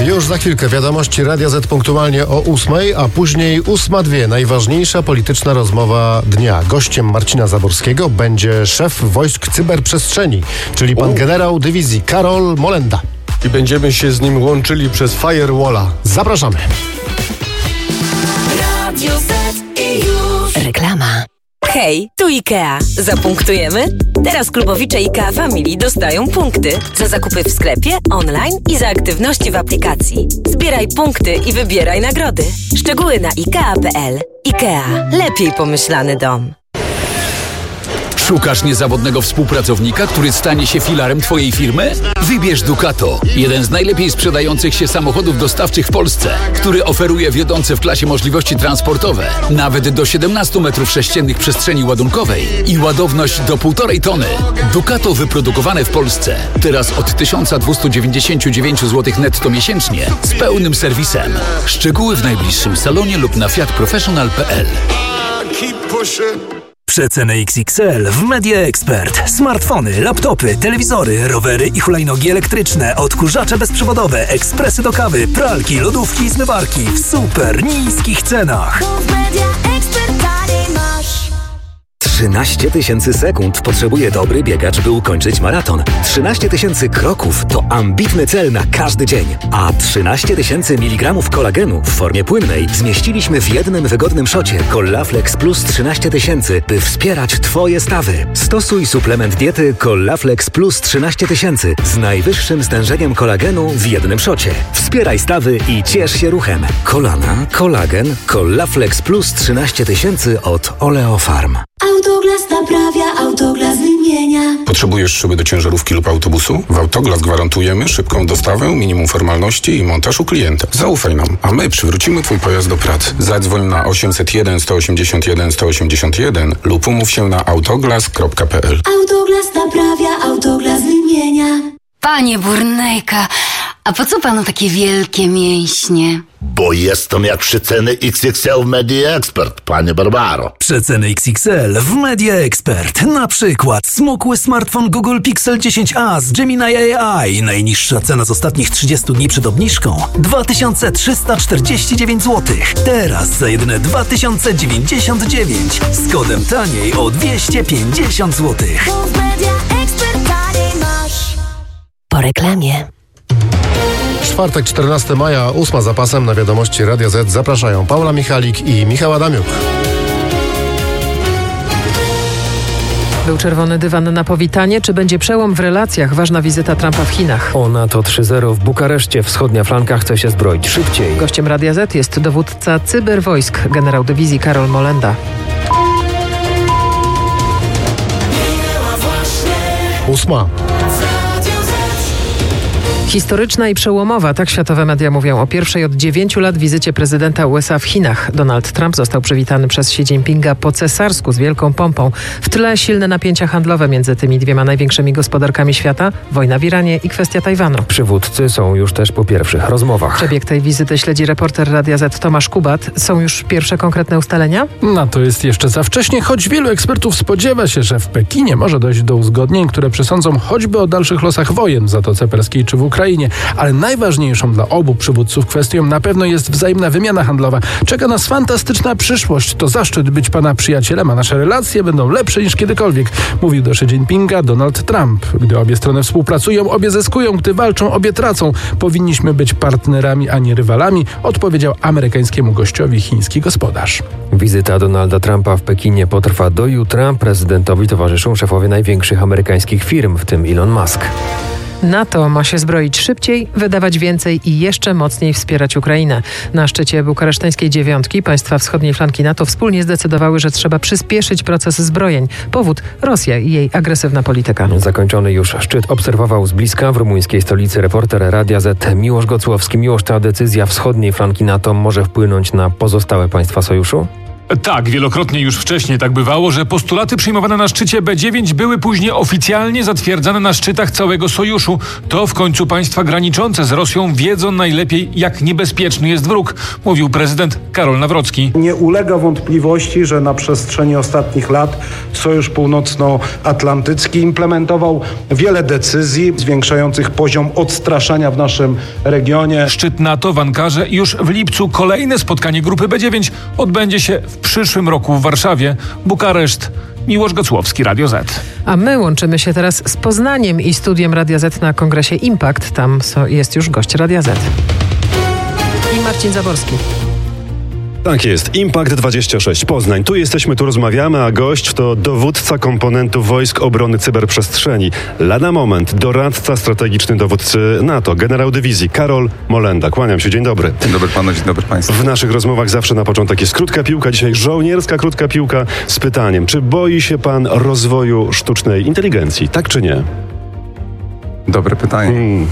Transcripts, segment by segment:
Już za chwilkę wiadomości Radia Z punktualnie o 8:00, a później 8:02. Najważniejsza polityczna rozmowa dnia. Gościem Marcina Zaborskiego będzie szef wojsk cyberprzestrzeni, czyli pan generał dywizji Karol Molenda. I będziemy się z nim łączyli przez firewalla. Zapraszamy. Radio Z i już. Reklama. Hej, tu IKEA. Zapunktujemy? Teraz klubowicze IKEA Family dostają punkty za zakupy w sklepie, online i za aktywności w aplikacji. Zbieraj punkty i wybieraj nagrody. Szczegóły na ikea.pl. IKEA. Lepiej pomyślany dom. Szukasz niezawodnego współpracownika, który stanie się filarem Twojej firmy? Wybierz Ducato, jeden z najlepiej sprzedających się samochodów dostawczych w Polsce, który oferuje wiodące w klasie możliwości transportowe, nawet do 17 m3 przestrzeni ładunkowej i ładowność do 1,5 tony. Ducato wyprodukowane w Polsce, teraz od 1299 zł netto miesięcznie, z pełnym serwisem. Szczegóły w najbliższym salonie lub na fiatprofessional.pl. Przeceny XXL w Media Expert. Smartfony, laptopy, telewizory, rowery i hulajnogi elektryczne, odkurzacze bezprzewodowe, ekspresy do kawy, pralki, lodówki i zmywarki w super niskich cenach. 13 000 sekund potrzebuje dobry biegacz, by ukończyć maraton. 13 000 kroków to ambitny cel na każdy dzień. A 13 000 mg kolagenu w formie płynnej zmieściliśmy w jednym wygodnym szocie Collaflex Plus 13 000, by wspierać Twoje stawy. Stosuj suplement diety Collaflex Plus 13 000 z najwyższym stężeniem kolagenu w jednym szocie. Wspieraj stawy i ciesz się ruchem. Kolana, kolagen, Collaflex Plus 13 000 od Oleofarm. Autoglas naprawia, Autoglas wymienia. Potrzebujesz szyby do ciężarówki lub autobusu? W Autoglas gwarantujemy szybką dostawę, minimum formalności i montaż u klienta. Zaufaj nam, a my przywrócimy Twój pojazd do pracy. Zadzwoń na 801 181 181 lub umów się na autoglas.pl. Autoglas naprawia, Autoglas wymienia. Panie Burnejka, a po co panu takie wielkie mięśnie? Bo jestem jak przeceny XXL w Media Expert, panie Barbaro. Przeceny XXL w Media Expert. Na przykład smukły smartfon Google Pixel 10a z Gemini AI. Najniższa cena z ostatnich 30 dni przed obniżką 2349 zł. Teraz za jedyne 2099 z kodem taniej o 250 zł. Po reklamie. Czwartek, 14 maja, 8 zapasem na wiadomości Radia Z. Zapraszają Paula Michalik i Michał Adamiuk. Był czerwony dywan na powitanie. Czy będzie przełom w relacjach? Ważna wizyta Trumpa w Chinach. O NATO 3-0 w Bukareszcie. Wschodnia flanka chce się zbroić szybciej. Gościem Radia Z jest dowódca cyberwojsk, generał dywizji Karol Molenda. 8. Historyczna i przełomowa, tak światowe media mówią o pierwszej od 9 lat wizycie prezydenta USA w Chinach. Donald Trump został przywitany przez Xi Jinpinga po cesarsku z wielką pompą. W tle silne napięcia handlowe między tymi dwiema największymi gospodarkami świata, wojna w Iranie i kwestia Tajwanu. Przywódcy są już też po pierwszych rozmowach. Przebieg tej wizyty śledzi reporter Radia Z Tomasz Kubat. Są już pierwsze konkretne ustalenia? Na to jest jeszcze za wcześnie, choć wielu ekspertów spodziewa się, że w Pekinie może dojść do uzgodnień, które przesądzą choćby o dalszych losach wojen w Zatoce Perskiej czy w Ukrainie. Ale najważniejszą dla obu przywódców kwestią na pewno jest wzajemna wymiana handlowa. Czeka nas fantastyczna przyszłość. To zaszczyt być pana przyjacielem, a nasze relacje będą lepsze niż kiedykolwiek, mówił do Xi Jinpinga Donald Trump. Gdy obie strony współpracują, obie zyskują. Gdy walczą, obie tracą. Powinniśmy być partnerami, a nie rywalami, odpowiedział amerykańskiemu gościowi chiński gospodarz. Wizyta Donalda Trumpa w Pekinie potrwa do jutra. Prezydentowi towarzyszą szefowie największych amerykańskich firm, w tym Elon Musk. NATO ma się zbroić szybciej, wydawać więcej i jeszcze mocniej wspierać Ukrainę. Na szczycie bukareszteńskiej dziewiątki państwa wschodniej flanki NATO wspólnie zdecydowały, że trzeba przyspieszyć proces zbrojeń. Powód – Rosja i jej agresywna polityka. Zakończony już szczyt obserwował z bliska w rumuńskiej stolicy reporter Radia Z Miłosz Gocłowski. Miłosz, ta decyzja wschodniej flanki NATO może wpłynąć na pozostałe państwa sojuszu? Tak, wielokrotnie już wcześniej tak bywało, że postulaty przyjmowane na szczycie B9 były później oficjalnie zatwierdzane na szczytach całego sojuszu. To w końcu państwa graniczące z Rosją wiedzą najlepiej, jak niebezpieczny jest wróg, mówił prezydent Karol Nawrocki. Nie ulega wątpliwości, że na przestrzeni ostatnich lat Sojusz Północnoatlantycki implementował wiele decyzji zwiększających poziom odstraszania w naszym regionie. Szczyt NATO w Ankarze i już w lipcu kolejne spotkanie grupy B9 odbędzie się w przyszłym roku w Warszawie. Bukareszt, Miłosz Gocłowski, Radio Z. A my łączymy się teraz z Poznaniem i studiem Radia Z na kongresie Impact. Tam jest już gość Radia Z. I Marcin Zaborski. Tak jest, Impact 26 Poznań. Tu jesteśmy, tu rozmawiamy, a gość to dowódca komponentów Wojsk Obrony Cyberprzestrzeni. Lada moment, doradca strategiczny dowódcy NATO, generał dywizji Karol Molenda. Kłaniam się, dzień dobry. Dzień dobry panu, dzień dobry państwu. W naszych rozmowach zawsze na początek jest krótka piłka, dzisiaj żołnierska krótka piłka z pytaniem, czy boi się pan rozwoju sztucznej inteligencji, tak czy nie? Dobre pytanie.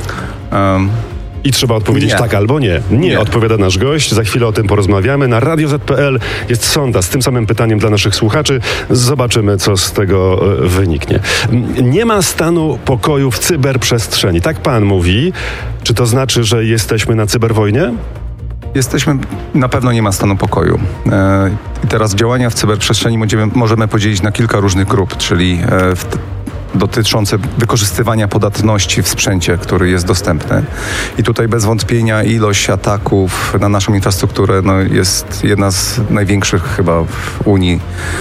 I trzeba odpowiedzieć tak albo nie. Nie odpowiada nasz gość. Za chwilę o tym porozmawiamy. Na Radio Z.pl jest sonda z tym samym pytaniem dla naszych słuchaczy. Zobaczymy, co z tego wyniknie. Nie ma stanu pokoju w cyberprzestrzeni. Tak pan mówi. Czy to znaczy, że jesteśmy na cyberwojnie? Na pewno nie ma stanu pokoju. I teraz działania w cyberprzestrzeni możemy podzielić na kilka różnych grup, czyli dotyczące wykorzystywania podatności w sprzęcie, który jest dostępny. I tutaj bez wątpienia ilość ataków na naszą infrastrukturę jest jedna z największych chyba w Unii,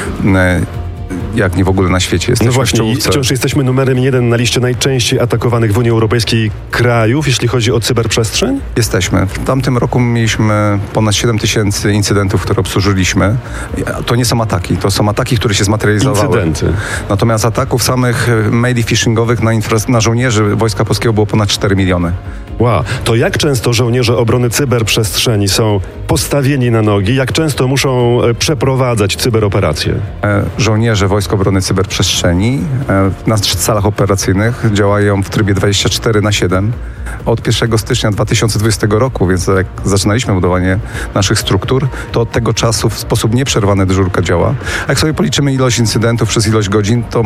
jak nie w ogóle na świecie. Jesteśmy właśnie, wciąż jesteśmy numerem 1 na liście najczęściej atakowanych w Unii Europejskiej krajów, jeśli chodzi o cyberprzestrzeń? Jesteśmy. W tamtym roku mieliśmy ponad 7 000 incydentów, które obsłużyliśmy. To nie są ataki, to są ataki, które się zmaterializowały. Incydenty. Natomiast ataków samych maili phishingowych na żołnierzy Wojska Polskiego było ponad 4 miliony. Wow. To jak często żołnierze obrony cyberprzestrzeni są postawieni na nogi? Jak często muszą przeprowadzać cyberoperacje? Żołnierze Wojsk Obrony Cyberprzestrzeni na salach operacyjnych działają w trybie 24/7 od 1 stycznia 2020 roku, więc jak zaczynaliśmy budowanie naszych struktur, to od tego czasu w sposób nieprzerwany dyżurka działa. A jak sobie policzymy ilość incydentów przez ilość godzin, to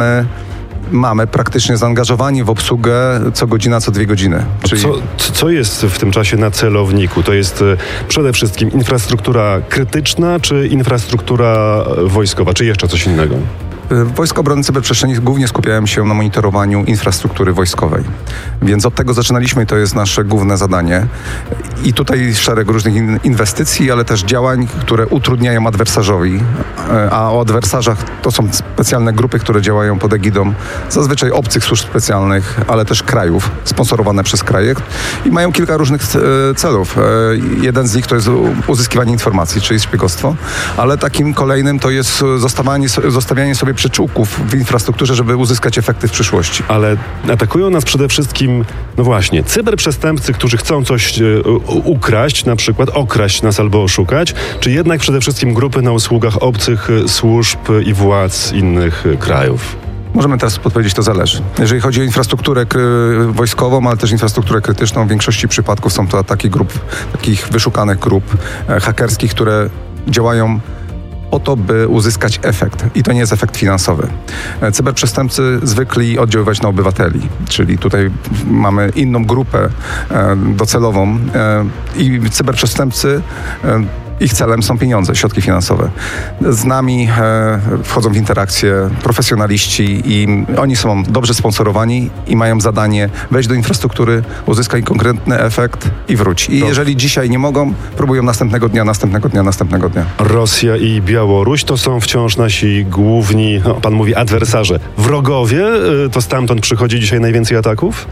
mamy praktycznie zaangażowanie w obsługę co godzina, co 2 godziny. Czyli... Co jest w tym czasie na celowniku? To jest przede wszystkim infrastruktura krytyczna, czy infrastruktura wojskowa, czy jeszcze coś innego? Wojska Obrony Cyberprzestrzeni głównie skupiają się na monitorowaniu infrastruktury wojskowej. Więc od tego zaczynaliśmy i to jest nasze główne zadanie. I tutaj szereg różnych inwestycji, ale też działań, które utrudniają adwersarzowi. A o adwersarzach to są specjalne grupy, które działają pod egidą zazwyczaj obcych służb specjalnych, ale też krajów, sponsorowane przez kraje i mają kilka różnych celów. Jeden z nich to jest uzyskiwanie informacji, czyli szpiegostwo, ale takim kolejnym to jest zostawianie sobie przyczółków w infrastrukturze, żeby uzyskać efekty w przyszłości. Ale atakują nas przede wszystkim, no właśnie, cyberprzestępcy, którzy chcą coś ukraść, na przykład okraść nas albo oszukać, czy jednak przede wszystkim grupy na usługach obcych służb i władz innych krajów? Możemy teraz podpowiedzieć, to zależy. Jeżeli chodzi o infrastrukturę wojskową, ale też infrastrukturę krytyczną, w większości przypadków są to ataki takich wyszukanych grup hakerskich, które działają o to, by uzyskać efekt. I to nie jest efekt finansowy. Cyberprzestępcy zwykli oddziaływać na obywateli, czyli tutaj mamy inną grupę docelową i cyberprzestępcy ich celem są pieniądze, środki finansowe. Z nami wchodzą w interakcje profesjonaliści i oni są dobrze sponsorowani i mają zadanie wejść do infrastruktury, uzyskać konkretny efekt i wrócić. I jeżeli dzisiaj nie mogą, próbują następnego dnia. Rosja i Białoruś to są wciąż nasi główni, pan mówi adwersarze, wrogowie? To stamtąd przychodzi dzisiaj najwięcej ataków?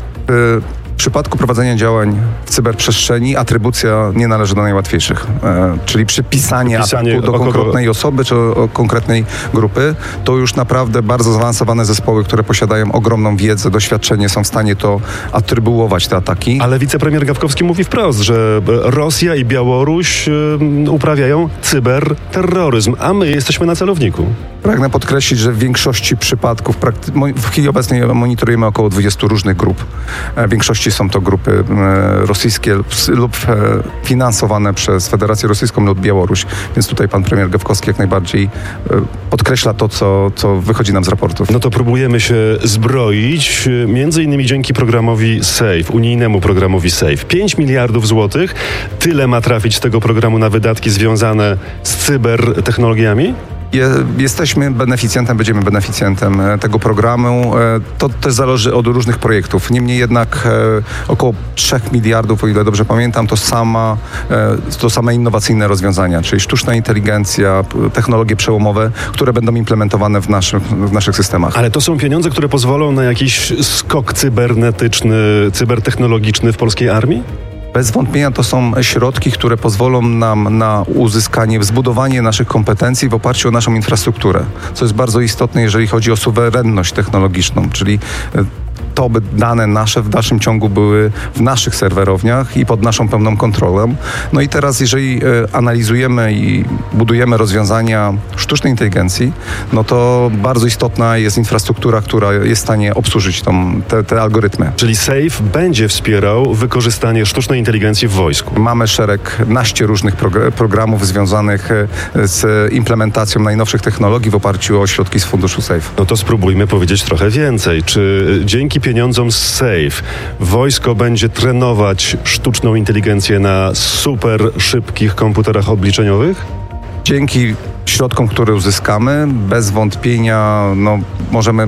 W przypadku prowadzenia działań w cyberprzestrzeni atrybucja nie należy do najłatwiejszych, czyli przypisanie ataku do konkretnej osoby czy konkretnej grupy, to już naprawdę bardzo zaawansowane zespoły, które posiadają ogromną wiedzę, doświadczenie, są w stanie to atrybuować, te ataki. Ale wicepremier Gawkowski mówi wprost, że Rosja i Białoruś uprawiają cyberterroryzm, a my jesteśmy na celowniku. Pragnę podkreślić, że w większości przypadków, w chwili obecnej monitorujemy około 20 różnych grup. W większości większości są to grupy rosyjskie lub finansowane przez Federację Rosyjską lub Białoruś. Więc tutaj pan premier Gawkowski jak najbardziej podkreśla to, co wychodzi nam z raportów. No to próbujemy się zbroić, między innymi dzięki programowi SAFE, unijnemu programowi SAFE. 5 miliardów złotych, tyle ma trafić z tego programu na wydatki związane z cybertechnologiami? Jesteśmy beneficjentem, będziemy beneficjentem tego programu. To też zależy od różnych projektów. Niemniej jednak około 3 miliardów, o ile dobrze pamiętam, to same innowacyjne rozwiązania, czyli sztuczna inteligencja, technologie przełomowe, które będą implementowane w naszych systemach. Ale to są pieniądze, które pozwolą na jakiś skok cybernetyczny, cybertechnologiczny w polskiej armii? Bez wątpienia to są środki, które pozwolą nam na uzyskanie, zbudowanie naszych kompetencji w oparciu o naszą infrastrukturę, co jest bardzo istotne, jeżeli chodzi o suwerenność technologiczną, czyli to, by dane nasze w dalszym ciągu były w naszych serwerowniach i pod naszą pełną kontrolą. No i teraz, jeżeli analizujemy i budujemy rozwiązania sztucznej inteligencji, no to bardzo istotna jest infrastruktura, która jest w stanie obsłużyć te algorytmy. Czyli SAFE będzie wspierał wykorzystanie sztucznej inteligencji w wojsku. Mamy naście różnych programów związanych z implementacją najnowszych technologii w oparciu o środki z funduszu SAFE. No to spróbujmy powiedzieć trochę więcej. Czy dzięki pieniądzom z SAFE wojsko będzie trenować sztuczną inteligencję na super szybkich komputerach obliczeniowych? Dzięki środkom, które uzyskamy, bez wątpienia możemy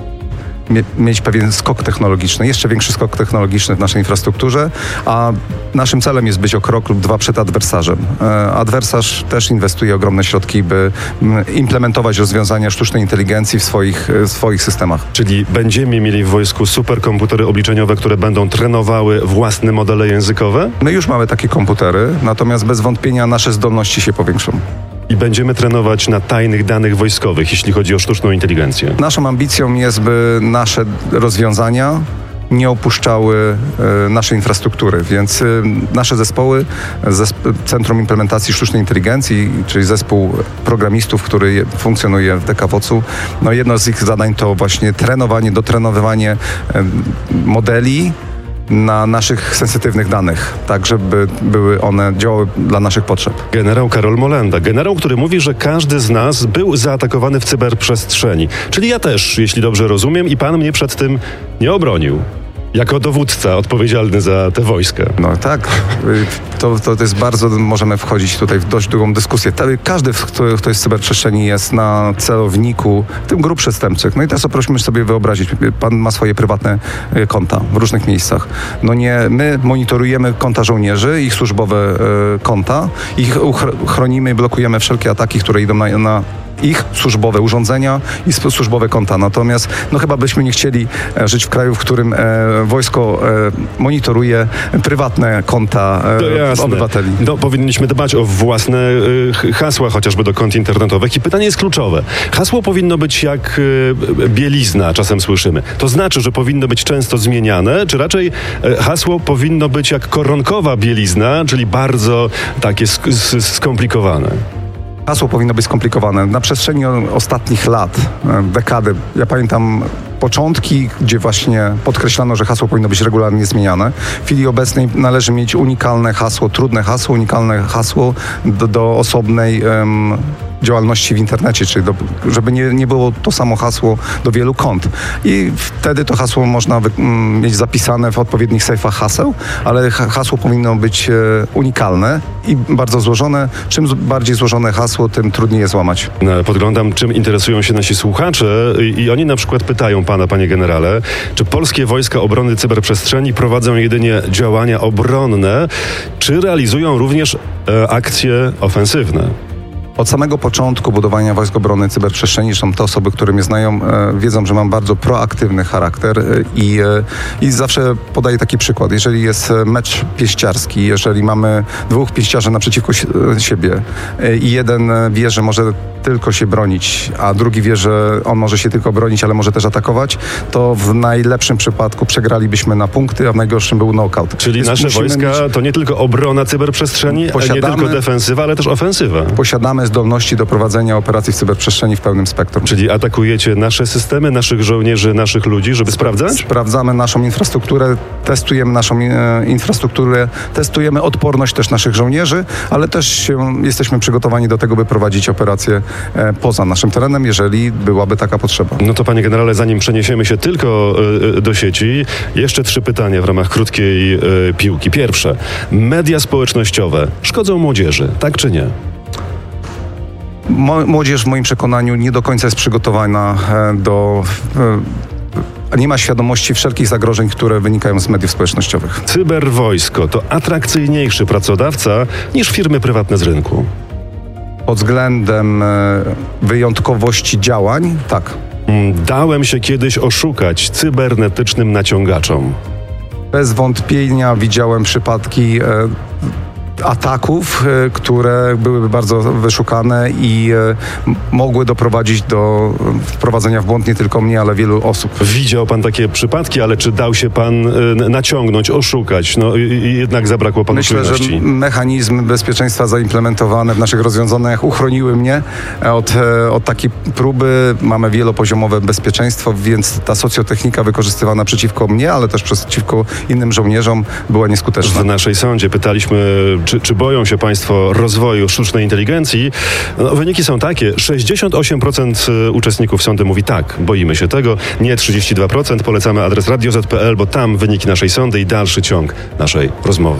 mieć pewien skok technologiczny, jeszcze większy skok technologiczny w naszej infrastrukturze, a naszym celem jest być o krok lub 2 przed adwersarzem. Adwersarz też inwestuje ogromne środki, by implementować rozwiązania sztucznej inteligencji w swoich systemach. Czyli będziemy mieli w wojsku superkomputery obliczeniowe, które będą trenowały własne modele językowe? My już mamy takie komputery, natomiast bez wątpienia nasze zdolności się powiększą. I będziemy trenować na tajnych danych wojskowych, jeśli chodzi o sztuczną inteligencję. Naszą ambicją jest, by nasze rozwiązania nie opuszczały naszej infrastruktury, więc nasze zespoły, Centrum Implementacji Sztucznej Inteligencji, czyli zespół programistów, który funkcjonuje w DKWOC-u, jedno z ich zadań to właśnie dotrenowywanie modeli na naszych sensytywnych danych, tak żeby były one działały dla naszych potrzeb. Generał Karol Molenda, generał, który mówi, że każdy z nas był zaatakowany w cyberprzestrzeni. Czyli ja też, jeśli dobrze rozumiem, i pan mnie przed tym nie obronił. Jako dowódca odpowiedzialny za tę wojskę. No tak, to jest bardzo, możemy wchodzić tutaj w dość długą dyskusję. Każdy, kto jest w cyberprzestrzeni, jest na celowniku, w tym grup przestępczych. No i teraz prosimy sobie wyobrazić, pan ma swoje prywatne konta w różnych miejscach. My monitorujemy konta żołnierzy, ich służbowe konta, ich chronimy i blokujemy wszelkie ataki, które idą na ich służbowe urządzenia i służbowe konta. Natomiast chyba byśmy nie chcieli żyć w kraju, w którym wojsko monitoruje prywatne konta obywateli. Powinniśmy dbać o własne hasła, chociażby do kont internetowych. I pytanie jest kluczowe. Hasło powinno być jak bielizna, czasem słyszymy. To znaczy, że powinno być często zmieniane, czy raczej hasło powinno być jak koronkowa bielizna, czyli bardzo takie skomplikowane? Hasło powinno być skomplikowane. Na przestrzeni ostatnich lat, dekady, ja pamiętam początki, gdzie właśnie podkreślano, że hasło powinno być regularnie zmieniane. W chwili obecnej należy mieć unikalne hasło, trudne hasło, unikalne hasło do osobnej działalności w internecie, czyli żeby nie było to samo hasło do wielu kont. I wtedy to hasło można mieć zapisane w odpowiednich sejfach haseł, ale hasło powinno być unikalne i bardzo złożone. Czym bardziej złożone hasło, tym trudniej je złamać. Podglądam, czym interesują się nasi słuchacze i oni na przykład pytają pana, panie generale, czy polskie wojska obrony cyberprzestrzeni prowadzą jedynie działania obronne, czy realizują również akcje ofensywne? Od samego początku budowania Wojsk Obrony Cyberprzestrzeni, zresztą te osoby, które mnie znają, wiedzą, że mam bardzo proaktywny charakter i zawsze podaję taki przykład. Jeżeli jest mecz pięściarski, jeżeli mamy 2 pięściarzy naprzeciwko siebie i jeden wie, że może tylko się bronić, a drugi wie, że on może się tylko bronić, ale może też atakować, to w najlepszym przypadku przegralibyśmy na punkty, a w najgorszym był knockout. Czyli nasze wojska to nie tylko obrona cyberprzestrzeni, nie tylko defensywa, ale też ofensywa. Posiadamy mamy zdolności do prowadzenia operacji w cyberprzestrzeni w pełnym spektrum. Czyli atakujecie nasze systemy, naszych żołnierzy, naszych ludzi, żeby sprawdzać? Sprawdzamy naszą infrastrukturę, testujemy naszą infrastrukturę, testujemy odporność też naszych żołnierzy, ale też jesteśmy przygotowani do tego, by prowadzić operacje poza naszym terenem, jeżeli byłaby taka potrzeba. No to panie generale, zanim przeniesiemy się tylko do sieci, jeszcze 3 pytania w ramach krótkiej piłki. Pierwsze, media społecznościowe szkodzą młodzieży, tak czy nie? Młodzież w moim przekonaniu nie do końca jest przygotowana nie ma świadomości wszelkich zagrożeń, które wynikają z mediów społecznościowych. Cyberwojsko to atrakcyjniejszy pracodawca niż firmy prywatne z rynku? Pod względem wyjątkowości działań, tak. Dałem się kiedyś oszukać cybernetycznym naciągaczom. Bez wątpienia widziałem przypadki ataków, które byłyby bardzo wyszukane i mogły doprowadzić do wprowadzenia w błąd nie tylko mnie, ale wielu osób. Widział pan takie przypadki, ale czy dał się pan naciągnąć, oszukać? No i jednak zabrakło panu czujności. Myślę, że mechanizmy bezpieczeństwa zaimplementowane w naszych rozwiązaniach uchroniły mnie od takiej próby. Mamy wielopoziomowe bezpieczeństwo, więc ta socjotechnika wykorzystywana przeciwko mnie, ale też przeciwko innym żołnierzom była nieskuteczna. W naszej sądzie pytaliśmy, czy boją się państwo rozwoju sztucznej inteligencji? No, wyniki są takie. 68% uczestników sądu mówi tak, boimy się tego. Nie 32%. Polecamy adres radio.z.pl, bo tam wyniki naszej sądy i dalszy ciąg naszej rozmowy.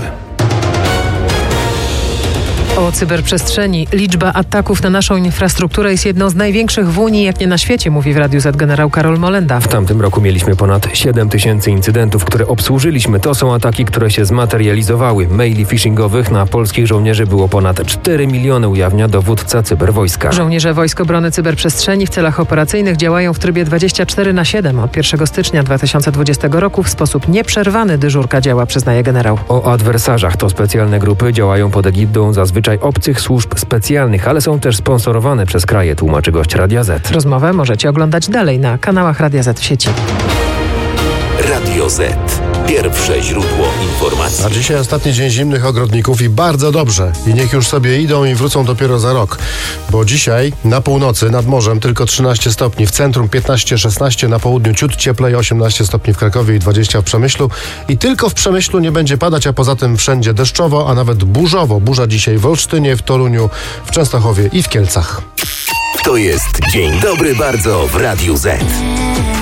O cyberprzestrzeni. Liczba ataków na naszą infrastrukturę jest jedną z największych w Unii, jak nie na świecie, mówi w Radiu Z generał Karol Molenda. W tamtym roku mieliśmy ponad 7 000 incydentów, które obsłużyliśmy. To są ataki, które się zmaterializowały. Maili phishingowych na polskich żołnierzy było ponad 4 miliony, ujawnia dowódca cyberwojska. Żołnierze Wojsk Obrony Cyberprzestrzeni w celach operacyjnych działają w trybie 24/7. Od 1 stycznia 2020 roku w sposób nieprzerwany dyżurka działa, przyznaje generał. O adwersarzach to specjalne grupy działają pod egidą zazwyczaj obcych służb specjalnych, ale są też sponsorowane przez kraje, tłumaczy gość Radia Z. Rozmowę możecie oglądać dalej na kanałach Radia Z w sieci. Radio Z. Pierwsze źródło informacji. A dzisiaj ostatni dzień zimnych ogrodników i bardzo dobrze. I niech już sobie idą i wrócą dopiero za rok. Bo dzisiaj na północy nad morzem tylko 13 stopni, w centrum 15-16, na południu ciut cieplej, 18 stopni w Krakowie i 20 w Przemyślu. I tylko w Przemyślu nie będzie padać, a poza tym wszędzie deszczowo, a nawet burzowo. Burza dzisiaj w Olsztynie, w Toruniu, w Częstochowie i w Kielcach. To jest Dzień Dobry Bardzo w Radiu Z.